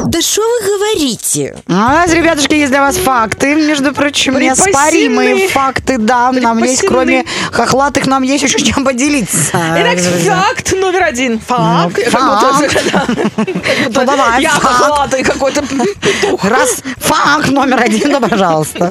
Да что вы говорите? У нас, ребятушки, есть для вас факты, между прочим, неоспоримые факты, да. Нам есть, кроме хохлатых, нам есть еще чем поделиться. Итак, факт номер один. Факт. Давай, я хохлатый какой-то петух. Раз факт номер один, да, пожалуйста.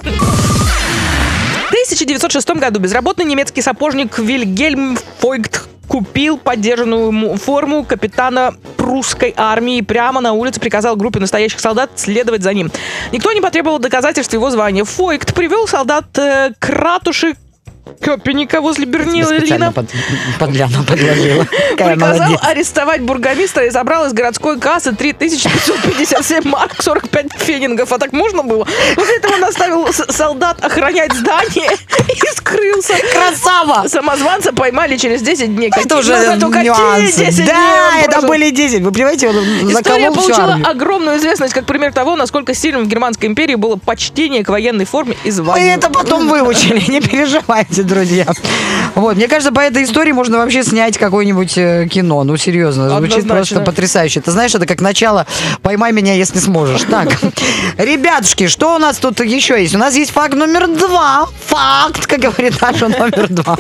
В 1906 году безработный немецкий сапожник Вильгельм Фойгт купил поддержанную форму капитана прусской армии и прямо на улице приказал группе настоящих солдат следовать за ним. Никто не потребовал доказательств его звания. Фойгт привел солдат к ратуши Кёпеника возле Берлина. Подляну подложила. Приказал арестовать бургомистра и забрал из городской кассы 3557 марок 45 пфеннингов. А так можно было? После этого он оставил солдат охранять здание и скрылся. Красава! Самозванца поймали через 10 дней. Это уже нюансы. Да, это были 10. Вы понимаете, он история заколол всю получила армию. огромную известность как пример того, насколько сильным в Германской империи было почтение к военной форме и званию. Мы это потом выучили, не переживайте, друзья. Вот, мне кажется, по этой истории можно вообще снять какое-нибудь кино. Ну, серьезно, звучит Однозначно. просто потрясающе. Ты знаешь, это как начало «Поймай меня, если сможешь». Так, ребятушки, что у нас тут еще есть? У нас есть факт номер 2. Факт, как говорит наша номер 2.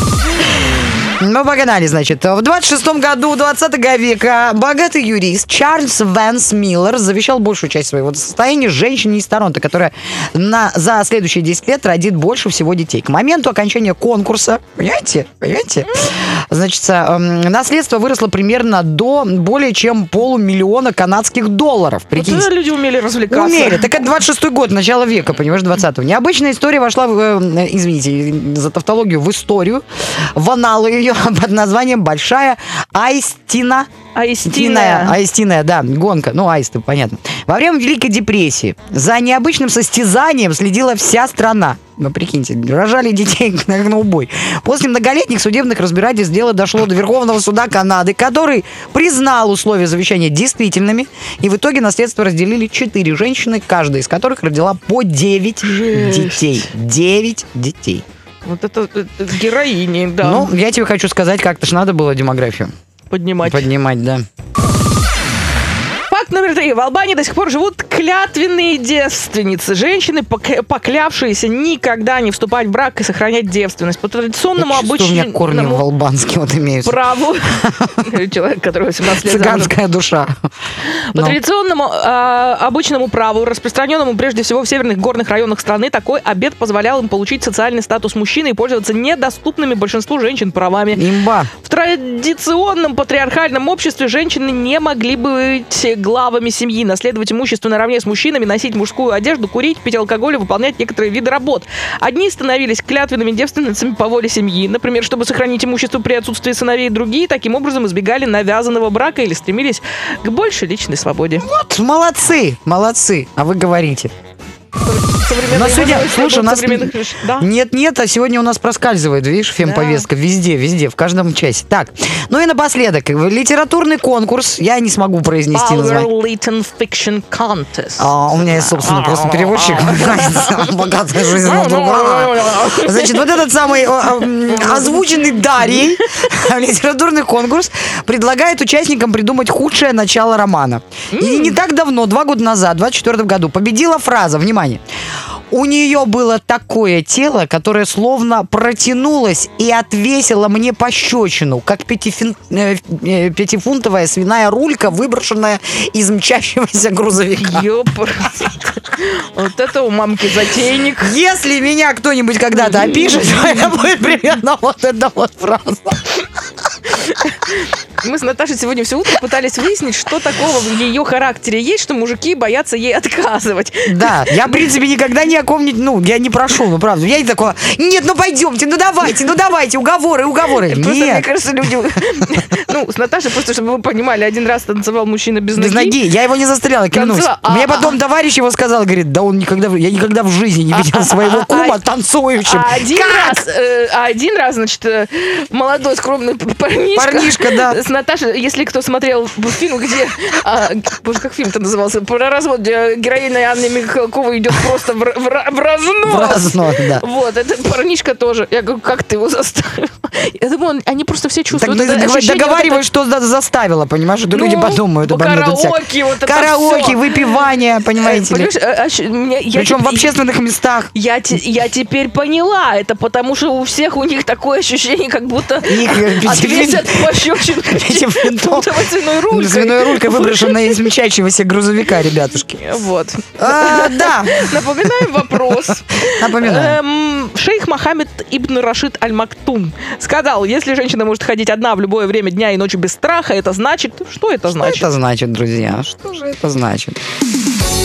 Ну, погнали, значит. В 26-м году 20 века богатый юрист Чарльз Вэнс Миллер завещал большую часть своего состояния женщине из Торонто, которая за следующие 10 лет родит больше всего детей. К моменту окончания конкурса, понимаете, значит, наследство выросло примерно до более чем $500 000 канадских долларов. Прикиньте. Вот люди умели развлекаться. Умели. Так это 26-й год, начало века, понимаешь, 20-го. Необычная история вошла, извините за тавтологию, в историю, в аналы ее под названием «Большая Аистиная, да, гонка». Ну, аисты, понятно. Во время Великой депрессии за необычным состязанием следила вся страна. Ну, прикиньте, рожали детей на убой. После многолетних судебных разбирательств дело дошло до Верховного суда Канады, который признал условия завещания действительными, и в итоге наследство разделили 4 женщины, каждая из которых родила по 9 детей. 9 детей. Вот это героини, да. Ну, я тебе хочу сказать, как-то ж надо было демографию Поднимать, да. Факт номер 3. В Албании до сих пор живут клятвенные девственницы. Женщины, поклявшиеся никогда не вступать в брак и сохранять девственность. По традиционному обычному... у меня корни в албанском вот имеются. Праву. Человек, который 18 лет. Цыганская душа. По традиционному обычному праву, распространенному прежде всего в северных горных районах страны, такой обет позволял им получить социальный статус мужчины и пользоваться недоступными большинству женщин правами. Имба. В традиционном патриархальном обществе женщины не могли быть главами семьи, наследовать имущество наравне с мужчинами, носить мужскую одежду, курить, пить алкоголь и выполнять некоторые виды работ. Одни становились клятвенными девственницами по воле семьи, например, чтобы сохранить имущество при отсутствии сыновей, другие таким образом избегали навязанного брака или стремились к большей личной свободе. Вот, молодцы. А вы говорите. Слушай, у нас нет, а сегодня у нас проскальзывает, видишь, фемповестка везде, в каждом часе. Так, ну и напоследок, литературный конкурс, я не смогу произнести название. Lytton Fiction Contest. У меня есть, собственно, просто переводчик. Богатая жизнь. Значит, вот этот самый озвученный Дарьей литературный конкурс предлагает участникам придумать худшее начало романа. И не так давно, 2 года назад, в 24 году, победила фраза, внимание: у нее было такое тело, которое словно протянулось и отвесило мне пощечину, как 5-фунтовая свиная рулька, выброшенная из мчащегося грузовика. Ёпр. Вот это у мамки затейник. Если меня кто-нибудь когда-то опишет, то это будет примерно вот эта вот фраза. Мы с Наташей сегодня все утро пытались выяснить, что такого в ее характере есть, что мужики боятся ей отказывать. Да, я, в принципе, никогда ни о ком не... Ну, я не прошу, правда. Я не такого: нет, пойдемте, давайте, уговоры. Просто, Нет. мне кажется, люди... Ну, с Наташей, просто чтобы вы понимали, один раз танцевал мужчина без ноги. Без ноги. Я его не застряла, клянусь. Мне потом товарищ его сказал, говорит: да я никогда в жизни не видел своего кума танцующим. Один раз, значит, молодой скромный парнишка да. с Наташа, если кто смотрел фильм, где... Боже, как фильм-то назывался? Про развод, где героиня Анны Михалковой идет просто в разнос. В разнос, да. Вот, этот парнишка тоже. Я говорю, как ты его заставил? Я думаю, они просто все Так чувствуют. договаривай, что заставила, понимаешь? Это люди подумают обо мне. Тут караоке, вот это караоке, всё. выпивание, понимаете ли? Причем в общественных местах. Я теперь поняла. Это потому, что у всех у них такое ощущение, как будто ответят пощечину свиной рулькой, выброшенной из мчащегося грузовика, ребятушки. Вот. Да. Напоминаем вопрос. Напоминаем. Шейх Мохаммед ибн Рашид Аль-Мактум сказал, если женщина может ходить одна в любое время дня и ночи без страха, это значит... Что это значит? Что это значит, друзья? Что же это значит?